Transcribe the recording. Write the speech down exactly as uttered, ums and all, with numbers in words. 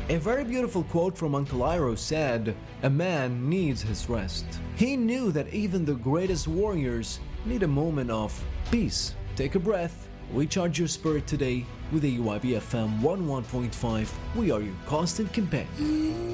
A very beautiful quote from Uncle Iroh said, "A man needs his rest." He knew that even the greatest warriors need a moment of peace. Take a breath, recharge your spirit today with A U I B F M one oh one point five. We are your constant companion.